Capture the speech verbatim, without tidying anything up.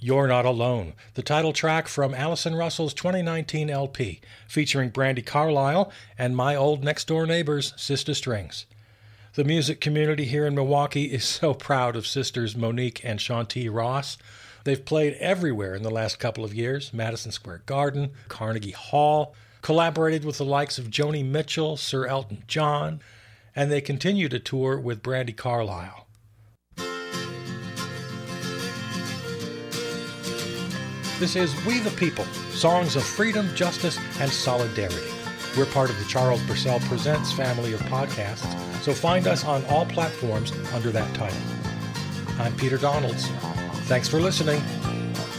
You're Not Alone, the title track from Allison Russell's twenty nineteen L P, featuring Brandi Carlile and my old next-door neighbors, Sister Strings. The music community here in Milwaukee is so proud of sisters Monique and Shawntea Ross. They've played everywhere in the last couple of years, Madison Square Garden, Carnegie Hall, collaborated with the likes of Joni Mitchell, Sir Elton John, and they continue to tour with Brandi Carlile. This is We the People, songs of freedom, justice, and solidarity. We're part of the Charles Purcell Presents family of podcasts, so find us on all platforms under that title. I'm Peter Donalds. Thanks for listening.